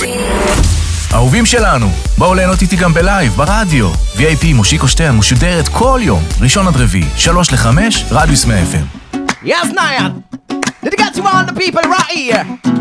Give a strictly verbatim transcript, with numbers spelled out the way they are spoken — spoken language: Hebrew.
אהובים שלנו, בואו ליהנות איתי גם בלייב, ברדיו. וי איי פי מושיקו שטרן משודרת כל יום, ראשון עד רביעי, שלוש לחמש, רדיוס מאה אף אם. Yes, Nyan. Did you get you on the people right here?